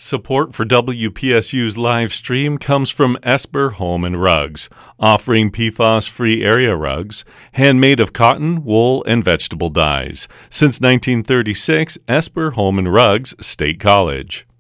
Support for WPSU's live stream comes from Esper Home and Rugs, offering PFAS-free area rugs, handmade of cotton, wool, and vegetable dyes. Since 1936, Esper Home and Rugs, State College.